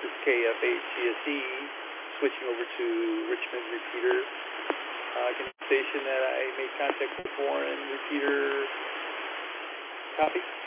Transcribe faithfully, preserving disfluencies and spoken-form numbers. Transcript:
is K F H G S E, switching over to Richmond repeater. Uh, station that I made contact with Warren repeater. Copy.